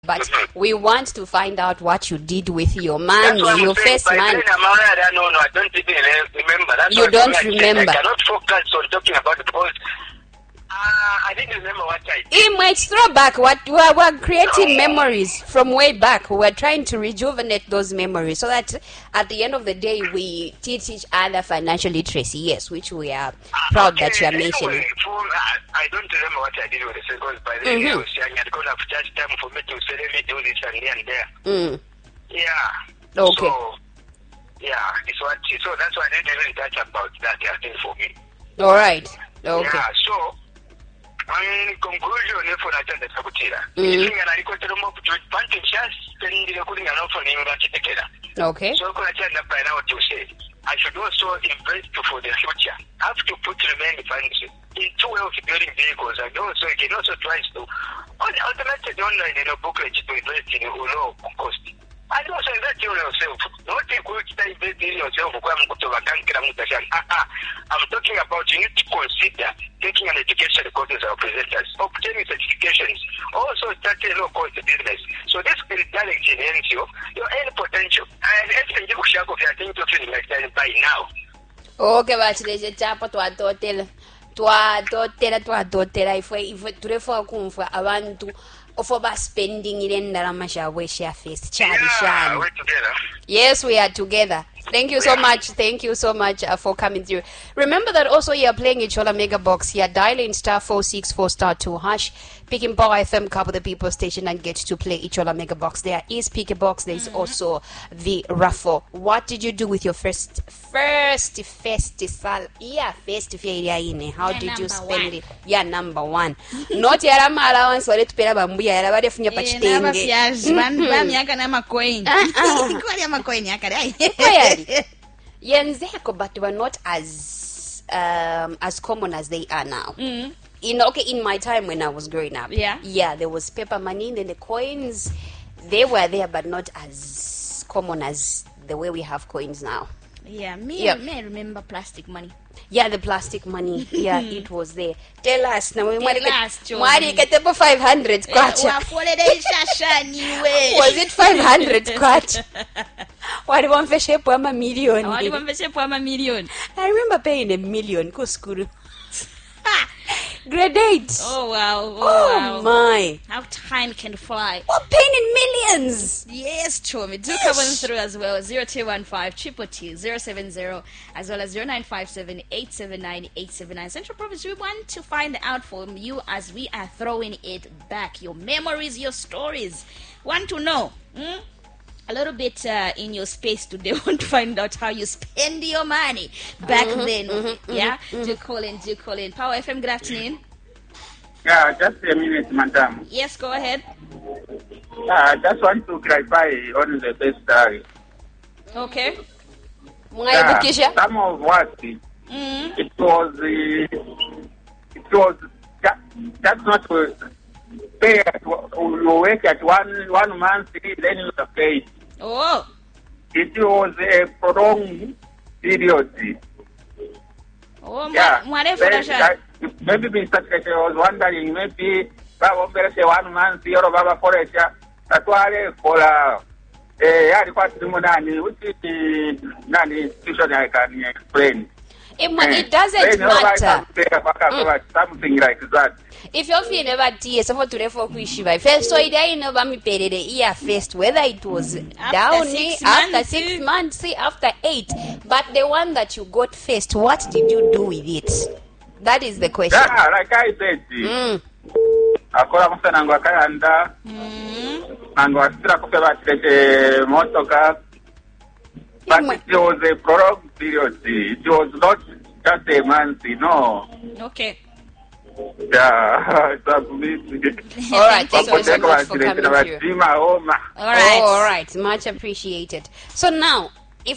But we want to find out what you did with your money, your first money. No, I don't even remember. That's you don't remember. I cannot focus on talking about it because I didn't remember what I did. It might throw back. We're creating memories from way back. We're trying to rejuvenate those memories so that at the end of the day we teach each other financial literacy. Yes, which we are proud that you are mentioning. Anyway, I don't remember what I did with it because by the way I was young, I don't have just time for me to say let me do this and here and there. Yeah. Okay. So, yeah, so that's why I didn't even touch about that thing for me. All right. Okay. Yeah, so in conclusion, if I attend the Sabutira, I got to move to advantage just spending the cooling and offering the okay. So I attend up by now to say I should also invest for the future. I have to put remaining funds into wealth building vehicles and also you can also try to automated online booklet to invest in low cost. And also invest in yourself. Not take good time investing in yourself. I'm talking about you need to consider taking an education courses or presenters, obtaining certifications, also starting a low-cost business. So this will direct enhance your earning potential. And everything you shall go for your talking like that by now. Okay, but let's jump to twatotera ife tulefa kumva abantu ofoba spending ile ndalama shabwe share first chali. We're together. Yes, we are together. Thank you so much. Thank you so much for coming through. Remember that also you are playing Ichola Mega Box here. Dial in *464*2#. Pick in Power FM, cover the people station, and get to play Ichola Mega Box. There is Pick a Box. There is also the raffle. What did you do with your first festival? Yeah, festival. How did you spend it? Yeah, number one. Not yarama allowance or it pera bambuya yarabade funya pachitenge. Bamyaka na macoin. Kwali macoin yakare. Yenzeko, but they were not as common as they are now. In my time when I was growing up, there was paper money, and then the coins, they were there, but not as common as the way we have coins now. I remember plastic money. Yeah, the plastic money. Yeah, it was there. Tell us now. Mwari ketepo 500 kwacha. Was it 500 kwacha? Wali wamfeshe po ama million. I remember paying $1 million kuskuru. Grade 8. Oh wow. Oh my. How time can fly. We're paying in millions. Yes, Chomi. Do come on through as well. 0215 222 070 as well as 0957 879 879. Central Province, we want to find out from you as we are throwing it back. Your memories, your stories. Want to know a little bit in your space today. Want to find out how you spend your money back then. Do call in. Power FM, good afternoon. Yeah, just a minute, madam. Yes, go ahead. I just want to clarify on the best diary. Okay. Some of what it was that's not pay at you work at one month, then you are paid. Oh. It was a prolonged period. Oh, yeah. Maybe Mr. Keshe was wondering, maybe Baba say 1 month, or Baba Foresha, that's why for which is Nani institution I can explain. It doesn't matter. Something like that. If your fee never tears, so to refer Kushiva. First, so I never me paid the year first, whether it was down after 6 months, after 8. But the one that you got first, what did you do with it? That is the question. Yeah, like I said. Akora musanangwa kayanda. Angwa sira kufeba motoka. But it was a prolonged period. It was not just a month, no. Okay. Yeah, all right, thank you so much for coming through. All right, much appreciated. So now, if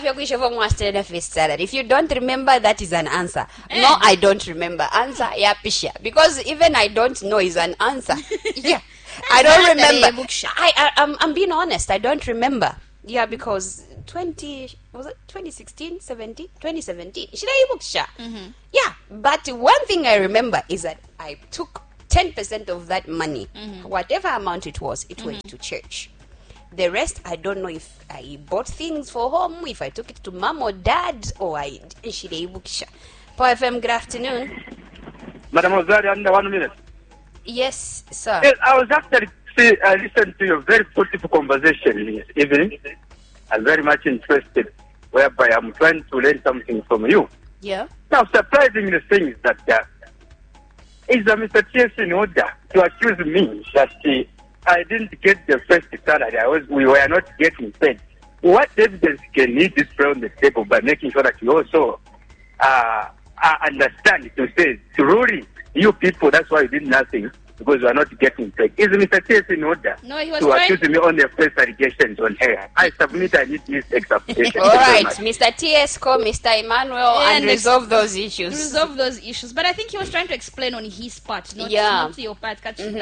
you don't remember, that is an answer. No, I don't remember. Answer, yeah, pisha. Because even I don't know is an answer. Yeah, I don't remember. I'm being honest. I don't remember. Yeah, because 2016, 17, 2017. Yeah, but one thing I remember is that I took 10% of that money, whatever amount it was, it went to church. The rest, I don't know if I bought things for home, if I took it to mom or dad, or I Power FM, good afternoon. Madam Ozari, under 1 minute. Yes, sir. Yes, I was actually listening to your very fruitful conversation this evening. I'm very much interested, whereby I'm trying to learn something from you. Yeah. Now, surprising the thing is that is Mr. T.S. in order to accuse me that I didn't get the first salary. We were not getting paid. What evidence can he display on the table by making sure that you also understand to say, truly, you people, that's why you did nothing, because you are not getting paid? Is Mr. T.S. in order to accuse me on the first allegations on air? I submit, I need this example. All right, Mr. T.S., call Mr. Emmanuel and resolve those issues. Resolve those issues. But I think he was trying to explain on his part, not your part.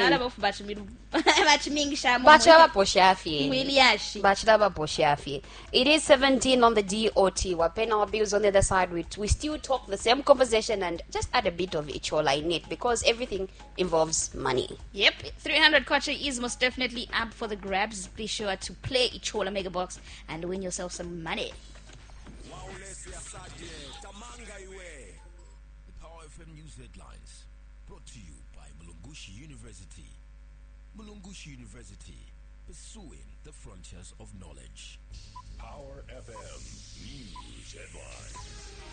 It is 17 on the DOT. We're paying our bills on the other side. We still talk the same conversation and just add a bit of Ichola in it, because everything involves money. Yep, 300 kwacha is most definitely up for the grabs. Be sure to play Ichola Mega Box and win yourself some money. The Power FM News Headlines, brought to you by Mulungushi University. Mulungushi University, pursuing the frontiers of knowledge. Power FM News Headlines.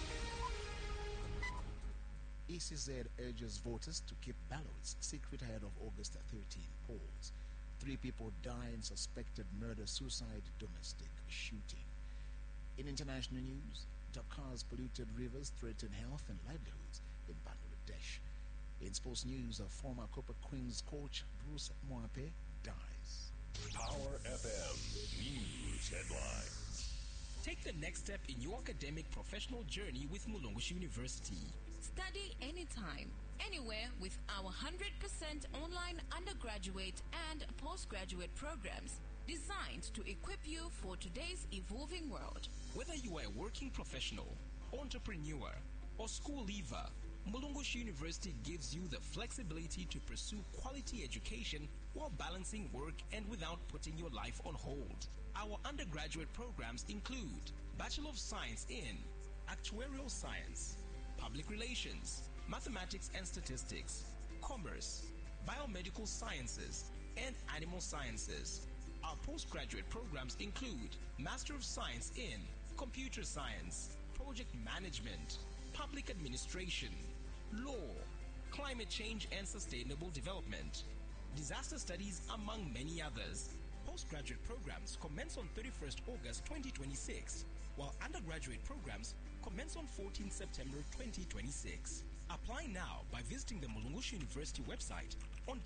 ECZ urges voters to keep ballots secret ahead of August 13 polls. 3 people die in suspected murder-suicide domestic shooting. In international news, Dakar's polluted rivers threaten health and livelihoods in Bangladesh. In sports news, a former Copper Queens coach, Bruce Moape, dies. Power FM News Headlines. Take the next step in your academic professional journey with Mulungushi University. Study anytime, anywhere with our 100% online undergraduate and postgraduate programs designed to equip you for today's evolving world. Whether you are a working professional, entrepreneur, or school leaver, Mulungushi University gives you the flexibility to pursue quality education while balancing work and without putting your life on hold. Our undergraduate programs include Bachelor of Science in Actuarial Science, Public Relations, Mathematics and Statistics, Commerce, Biomedical Sciences, and Animal Sciences. Our postgraduate programs include Master of Science in Computer Science, Project Management, Public Administration, Law, Climate Change and Sustainable Development, Disaster Studies, among many others. Postgraduate programs commence on 31st August 2026, while undergraduate programs commence on 14 September 2026. Apply now by visiting the Mulungushi University website on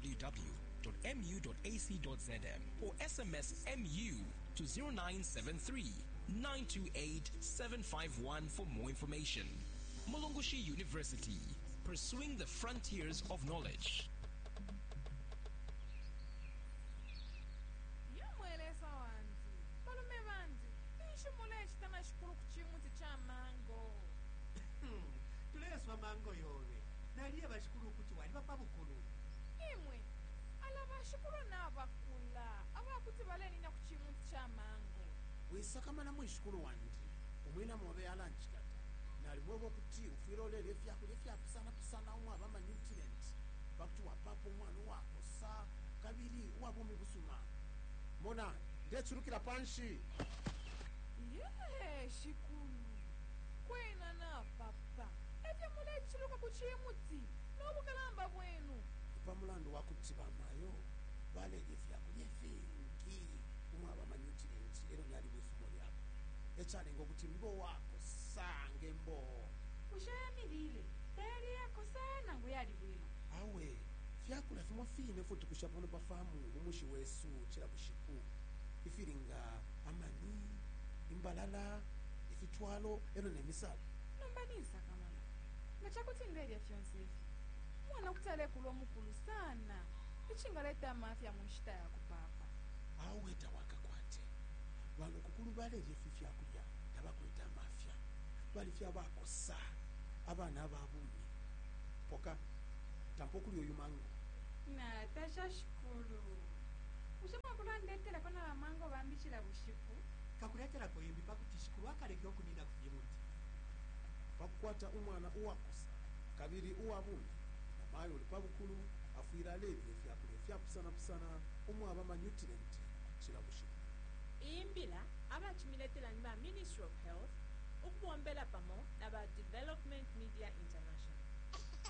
www.mu.ac.zm or SMS MU to 0973 928 751 for more information. Mulungushi University, pursuing the frontiers of knowledge. Mango yove naliye bashikulu kuti wali papa bukulu imwe ala bashikulu nabakula abakuti balenina kuchimuntu cha mango wisakamana mwishikulu wandi umwina mobe alanchikata nalimwe bokuti ufiro lele fya pisana umwa bama nutrient bakuti wapapo umwana wako sa kabiri wabo mubusuma mona ndechurukira panshi shikulu kwena na papa mule chiluka kuchimuti nobukalamba bwenu pamulando wakuti bamayo balege vyakulye vingi umwaba manutrient ero nyali mwifumo lyako echale ngokuti mbo wako sange mbo ushayanilile tayari yako sana nguyali bwino awe vyakula fimo fine futhi kushapono pafamu umushi wesu chila kushiku ifiringa amani imbalala ifitwalo ero nemisala nombanisa kama ngachakuthi ngilele fiancé mwana kutale kulo mukulu sana ichingaleta mafia munshita yako papa aweta wakakwate walo kukulu baleje fifi yakulya tabakweta mafia bali fya bako sa abana babuni poka tampoco uyu mango natasha shukuru ushobora kulandetera kona bamango bambikira bushiku kakuletera koyimbi pakuti shikulu akalekera okuninda kuyimuti pakukwata umwana uwakusa kabiri uwabumbi amayi oli pabukulu afuira lebyo fyakule fyakusanapusana omwaba manutrient kirabushika iyimbila abachimiletelani ba Ministry of Health ukubombela pamo naba Development Media International